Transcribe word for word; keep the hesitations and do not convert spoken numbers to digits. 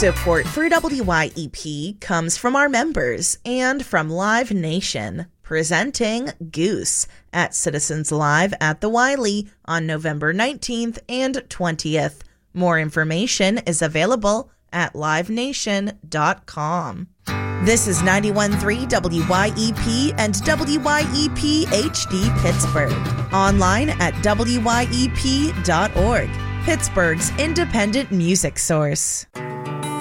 Support for W Y E P comes from our members and from Live Nation, presenting Goose at Citizens Live at the Wiley on November nineteenth and twentieth. More information is available at live nation dot com. This is ninety-one point three W Y E P and W Y E P H D Pittsburgh. Online at W Y E P dot org. Pittsburgh's independent music source.